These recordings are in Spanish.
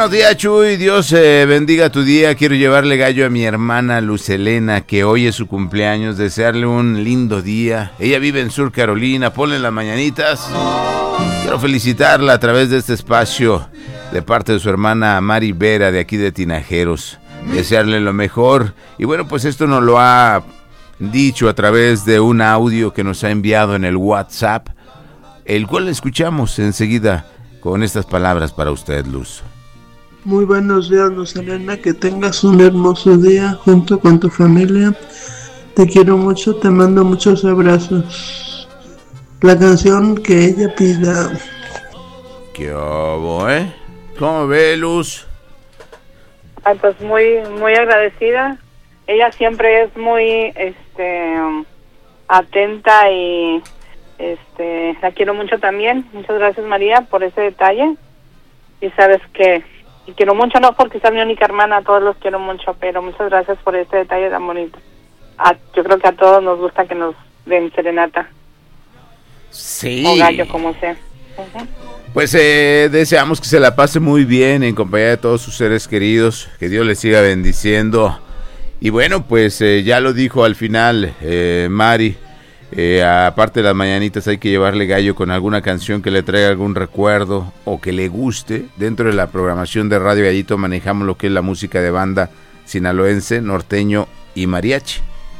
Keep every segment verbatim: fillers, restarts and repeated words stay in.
buenos días, Chuy. Dios eh, bendiga tu día. Quiero llevarle gallo a mi hermana Luz Helena, que hoy es su cumpleaños. Desearle un lindo día. Ella vive en Sur Carolina. Ponle las mañanitas. Quiero felicitarla a través de este espacio de parte de su hermana Mari Vera, de aquí de Tinajeros. Desearle lo mejor. Y bueno, pues esto nos lo ha dicho a través de un audio que nos ha enviado en el WhatsApp, el cual escuchamos enseguida con estas palabras para usted, Luz. Muy buenos días, Luz Helena, que tengas un hermoso día junto con tu familia. Te quiero mucho, te mando muchos abrazos. La canción que ella pida. ¿Qué hubo, eh? ¿Cómo ve, Luz? Ay, pues muy, muy agradecida. Ella siempre es muy, este, atenta y, este, la quiero mucho también. Muchas gracias, María, por ese detalle. Y sabes que y quiero mucho, no porque sea mi única hermana, a todos los quiero mucho, pero muchas gracias por este detalle tan bonito. A, yo creo que a todos nos gusta que nos den serenata. Sí. O gallo, como sea. Uh-huh. Pues eh, deseamos que se la pase muy bien en compañía de todos sus seres queridos, que Dios les siga bendiciendo. Y bueno, pues eh, ya lo dijo al final eh, Mari, eh, aparte de las mañanitas hay que llevarle gallo con alguna canción que le traiga algún recuerdo o que le guste. Dentro de la programación de Radio Gallito manejamos lo que es la música de banda sinaloense, norteño y mariachi.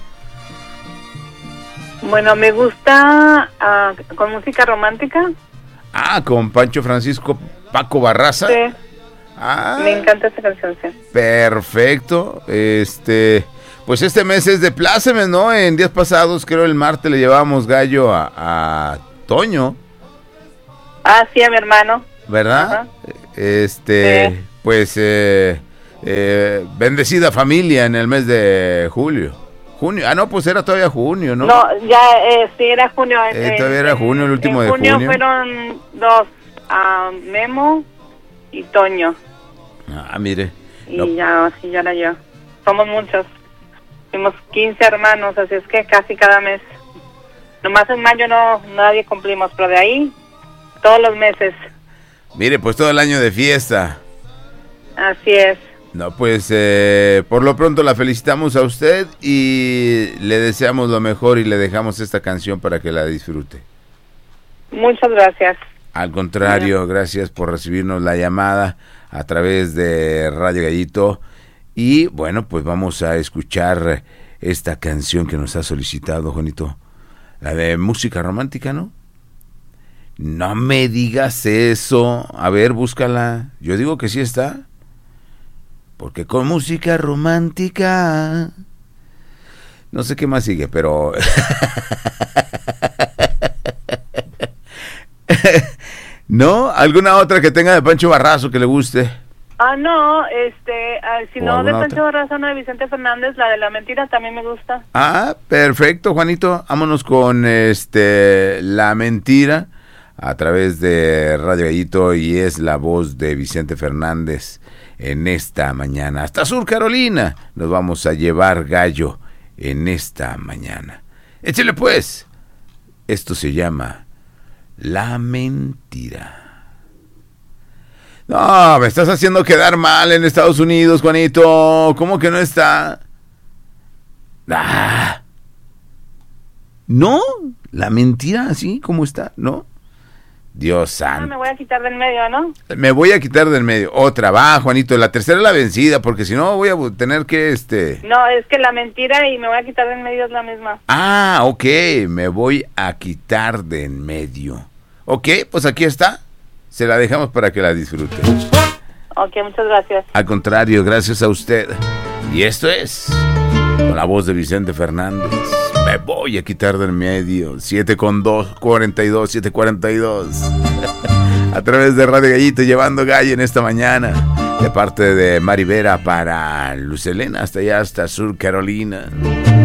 Bueno, me gusta uh, con música romántica. Ah, con Pancho Francisco Paco Barraza. Sí. Ah, me encanta esa canción, sí. Perfecto. Este, pues este mes es de plácemes, ¿no? En días pasados, creo el martes le llevábamos gallo a, a Toño. Ah, sí, a mi hermano. ¿Verdad? Ajá. Este, sí. Pues eh, eh, bendecida familia en el mes de julio. Junio. Ah, no, pues era todavía junio, ¿no? No, ya, eh, sí, era junio. Eh, todavía era junio, el último de junio. En junio fueron dos, uh, Memo y Toño. Ah, mire. Y no. ya, sí, ya era yo. Somos muchos. Fuimos quince hermanos, así es que casi cada mes. Nomás en mayo no, nadie cumplimos, pero de ahí, todos los meses. Mire, pues todo el año de fiesta. Así es. No, pues eh, por lo pronto la felicitamos a usted y le deseamos lo mejor y le dejamos esta canción para que la disfrute. Muchas gracias. Al contrario, gracias por recibirnos la llamada a través de Radio Gallito. Y bueno, pues vamos a escuchar esta canción que nos ha solicitado, Juanito. La de música romántica, ¿no? No me digas eso. A ver, búscala. Yo digo que sí está. Porque con música romántica... No sé qué más sigue, pero... ¿No? ¿Alguna otra que tenga de Pancho Barraza que le guste? Ah, no, este... Uh, si no, de Pancho Barraza, no, de Vicente Fernández, la de La Mentira también me gusta. Ah, perfecto, Juanito. Vámonos con este La Mentira a través de Radio Gallito y es la voz de Vicente Fernández. En esta mañana, hasta Sur Carolina, nos vamos a llevar gallo en esta mañana. Échale pues, esto se llama La Mentira. No, me estás haciendo quedar mal en Estados Unidos, Juanito. ¿Cómo que no está? Ah. No, La Mentira, así como está, ¿no? Dios santo. Ah, me voy a quitar del medio, ¿no? Me voy a quitar del medio. Otra, va, Juanito. La tercera es la vencida, porque si no voy a tener que, este... No, es que La Mentira y me voy a quitar del medio es la misma. Ah, ok. Me voy a quitar de en medio. Ok, pues aquí está. Se la dejamos para que la disfrute. Ok, muchas gracias. Al contrario, gracias a usted. Y esto es... con la voz de Vicente Fernández. Me voy a quitar del medio. siete con dos, cuarenta y dos, siete cuarenta y dos. A través de Radio Gallito, llevando gallo en esta mañana. De parte de Mari Vera para Luz Helena, hasta allá, hasta Sur Carolina.